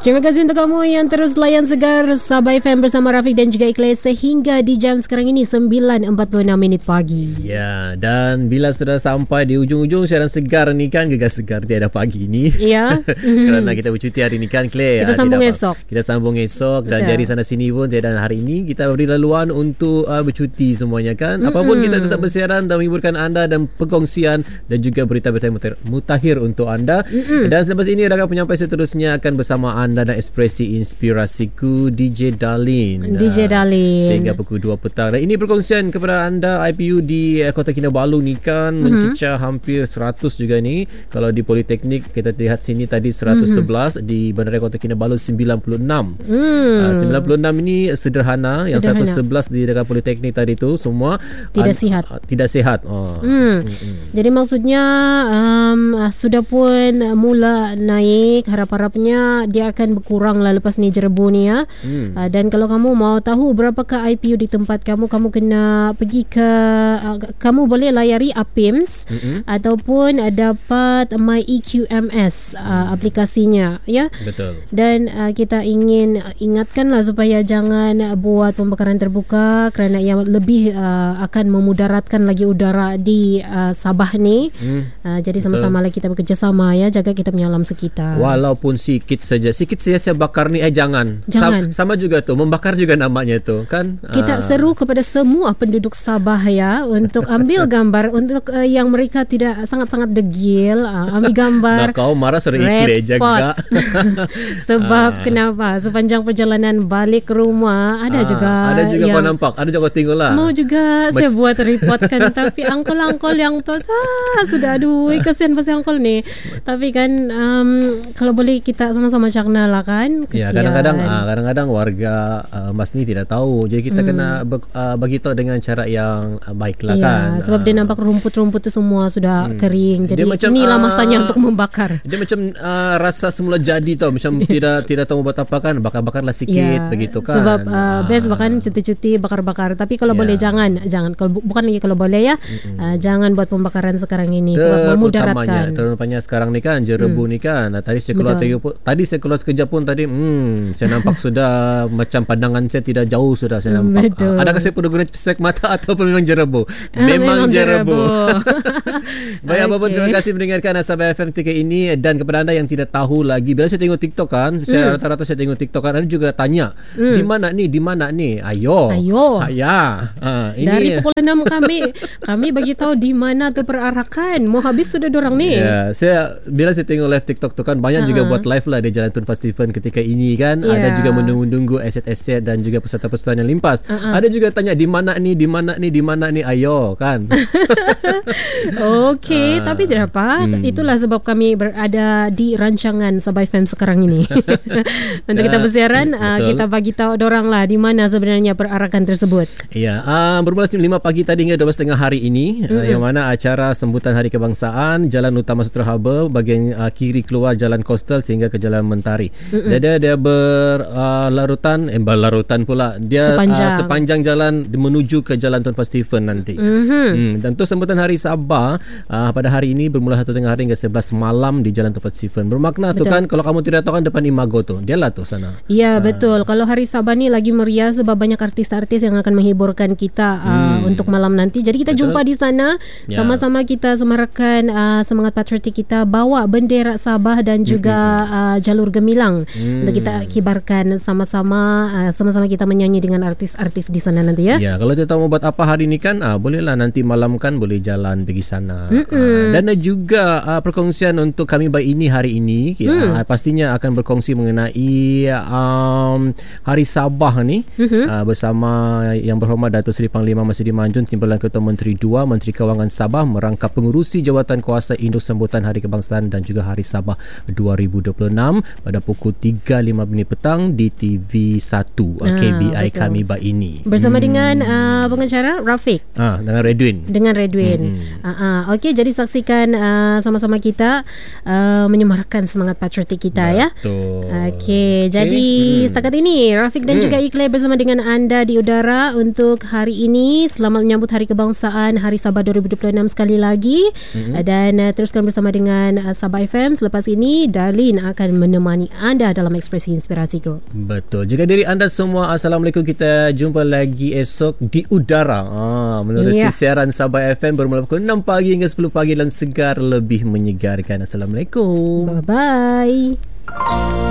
Terima kasih untuk kamu yang terus layan segar Sabah FM bersama Rafiq dan juga Ikhlas sehingga di jam sekarang ini 9.46 pagi. Ya, dan bila sudah sampai di ujung-ujung siaran segar ni kan, Gegar Segar tiada pagi ni. Ya. Kerana kita bercuti hari ni kan, Claire. Kita sambung esok. Kita sambung esok. Dan Betul. dari sana sini pun tiada hari ini. Kita beri laluan untuk bercuti semuanya kan. Apapun kita tetap bersiaran dan menghiburkan anda dan perkongsian dan juga berita-berita mutakhir untuk anda. Dan selepas ini rakan penyampai seterusnya akan bersama anda dan ekspresi inspirasiku DJ Darlin. DJ Darlin. Sehingga pukul 2 petang. Dan ini perkongsian kepada anda IPU di Kota Kinabalu ni kan mencecah hampir 100 juga ni. Kalau di Politeknik kita lihat sini tadi 111, di Bandaraya Kota Kinabalu 96. 96 ini sederhana. Yang 111 di dekat Politeknik tadi tu semua tidak sihat. Tidak sihat. Jadi maksudnya sudah pun mula naik, harap-harapnya dia akan berkurang lah lepas ni jerebu ni ya. Dan kalau kamu mau tahu berapakah IPU di tempat kamu, kamu kena pergi ke kamu boleh layari APIMS ataupun dapat My EQMS aplikasinya ya. Betul. Dan kita ingin ingatkanlah supaya jangan buat pembakaran terbuka kerana ia lebih akan memudaratkan lagi udara di Sabah ni. Jadi sama-sama lah kita bekerjasama ya, jaga kita punya alam sekitar. Walaupun sikit saja saya bakar ni jangan. Sama juga tu, membakar juga namanya tu kan. Kita seru kepada semua penduduk Sabah ya untuk ambil gambar untuk yang mereka tidak sangat-sangat degil, ambil gambar. Nah, kau marah suruh iklir jaga. Sebab kenapa? Sepanjang perjalanan balik ke rumah ada juga yang, kau nampak, ada juga kau tengok lah. Mau juga saya buat report kan tapi angkol-angkol yang tu sudah aduh kesian pasal angkol ni. Tapi kan kalau boleh kita sama-sama cakna lah kan. Kesian. Ya, kadang-kadang warga Mas ni tidak tahu. Jadi kita kena bagi tahu dengan cara yang baik lah kan. Sebab dia nampak rumput-rumput tu semua sudah kering. Jadi macam, inilah masanya untuk membakar. Dia macam rasa semula jadi tau. Macam tidak tahu buat apa kan. Bakar-bakarlah sikit begitu kan. Sebab best bahkan cuti-cuti bakar-bakar. Tapi kalau boleh jangan. Kalau bukan lagi kalau boleh ya. Jangan buat pembakaran sekarang ini sebab memudaratkan. Terutamanya sekarang ni kan jerebu ni kan. Tadi saya keluar sekejap pun tadi saya nampak sudah macam pandangan saya tidak jauh sudah saya nampak. Adakah saya perlu guna spek mata ataupun memang jerebu? Memang jerebu. Baik, apapun terima kasih mendengarkan Sabah FM ketika ini. Dan kepada anda yang tidak tahu lagi, bila saya tengok TikTok kan, saya rata-rata saya tengok TikTok kan, ada juga tanya di mana ni? Ayo. Ya. Ini dari pukul 6 kami bagi tahu di mana tu perarakan. Mau habis sudah dorang ni. Ya, bila saya tengok live TikTok tu kan banyak juga buat live lah di Jalan Tun Festival ketika ini kan. Ada juga menunggu aset-aset dan juga peserta-peserta yang limpas. Ada juga tanya di mana ni? Ayo kan. Okey, tapi tidak apa. Itulah sebab kami berada di rancangan Sabah FM sekarang ini. Untuk kita bersiaran, kita bagi tahu dorang lah di mana sebenarnya perarakan tersebut. Ya, bermula 5 pagi tadi hingga 12.30 hari ini, yang mana acara sambutan Hari Kebangsaan Jalan Utama Sutra Harbour bahagian kiri keluar Jalan Coastal sehingga ke Jalan Mentari. Dia berlarutan pula. Dia sepanjang jalan menuju ke Jalan Tun Festival nanti. Dan tu sambutan Hari Sabah pada hari ini bermula 1 tengah hari hingga 11 malam di Jalan Tun Festival. Bermakna tu kan, kalau kamu tidak tahu kan depan Imago tu, dia lah tu sana. Ya, betul. Kalau Hari Sabah ni lagi meriah sebab banyak artis-artis yang akan menghiburkan kita untuk malam nanti. Jadi kita jumpa di sana, sama-sama kita semarakan semangat patriotik kita, bawa bendera Sabah dan juga jalur gemilang untuk kita kibarkan sama-sama kita menyanyi dengan artis-artis di sana nanti ya. Ya, kalau tidak tahu mau buat apa hari ni kan, bolehlah nanti malam kan boleh jalan pergi sana. Dan juga perkongsian untuk kami baik ini hari ini pastinya akan berkongsi mengenai Hari Sabah ni bersama Yang Berhormat Datuk Seri Panglima Masidi Manjun, Timbalan Ketua Menteri 2 Menteri Kewangan Sabah merangkap pengurusi jawatan kuasa induk sambutan Hari Kebangsaan dan juga Hari Sabah 2026 pada pukul 3.05 petang di TV1 KBI kami baik ini bersama dengan pengacara Rafiq dengan Redwin. Okey, jadi saksikan sama-sama kita menyemarakkan semangat patriotik kita ya. Okey, jadi setakat ini Rafiq dan juga Ikhlas bersama dengan anda di udara untuk hari ini. Selamat menyambut Hari Kebangsaan Hari Sabah 2026 sekali lagi. Dan teruskan bersama dengan Sabah FM. Selepas ini Darlin akan menemani anda dalam Ekspresi Inspirasiku. Betul. Jaga diri anda semua. Assalamualaikum. Kita jumpa lagi esok di udara. Menerusi siaran Sabah FM bermula pukul 6 pagi hingga 10 pagi dalam Segar Lebih Menyegarkan. Assalamualaikum. Bye-bye.